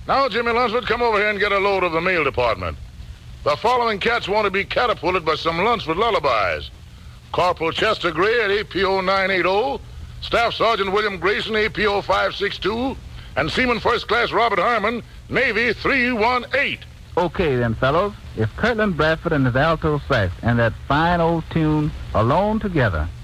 Now, Jimmy Lunsford, come over here and get a load of the mail department. The following cats want to be catapulted by some Lunsford lullabies. Corporal Chester Gray at APO 980, Staff Sergeant William Grayson, APO 562, and Seaman First Class Robert Harmon, Navy 318. Okay, then, fellows. If Kirtland Bradford and his alto sax and that fine old tune, Alone Together,